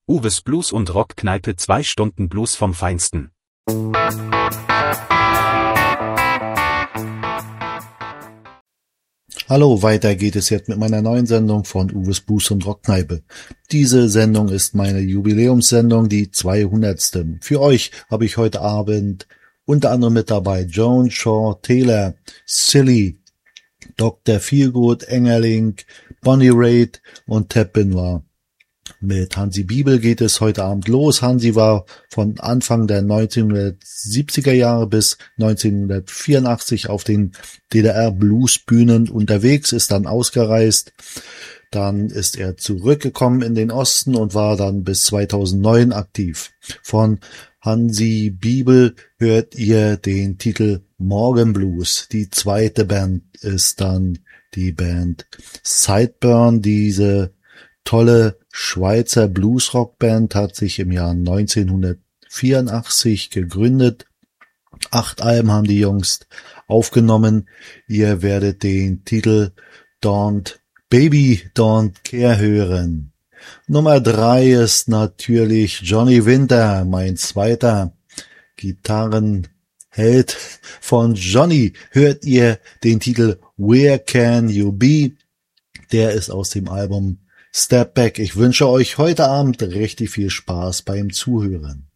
Uwes Blues und Rockkneipe, 2 Stunden Blues vom Feinsten. Hallo, weiter geht es jetzt mit meiner neuen Sendung von Uwes Blues und Rockkneipe. Diese Sendung ist meine Jubiläumssendung, die 200. Für euch habe ich heute Abend unter anderem mit dabei Joan Shaw Taylor, Silly, Dr. Feelgood, Engerling, Bonnie Raitt und Tab Benoit. Mit Hansi Bibel geht es heute Abend los. Hansi war von Anfang der 1970er Jahre bis 1984 auf den DDR-Bluesbühnen unterwegs, ist dann ausgereist. Dann ist er zurückgekommen in den Osten und war dann bis 2009 aktiv. Von Hansi Bibel hört ihr den Titel Morgen Blues. Die zweite Band ist dann die Band Sideburn. Diese tolle Schweizer Bluesrockband hat sich im Jahr 1984 gegründet. 8 Alben haben die Jungs aufgenommen. Ihr werdet den Titel Baby Don't Care hören. Nummer 3 ist natürlich Johnny Winter, mein zweiter Gitarrenheld. Von Johnny hört ihr den Titel Where Can You Be? Der ist aus dem Album Step Back. Ich wünsche euch heute Abend richtig viel Spaß beim Zuhören.